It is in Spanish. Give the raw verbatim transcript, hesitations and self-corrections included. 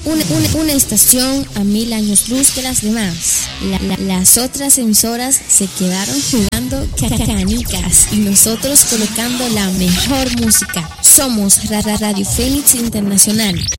Una, una, una estación a mil años luz de las demás. La, la, las otras emisoras se quedaron jugando canicas y nosotros colocando la mejor música. Somos Rara Radio Fénix Internacional.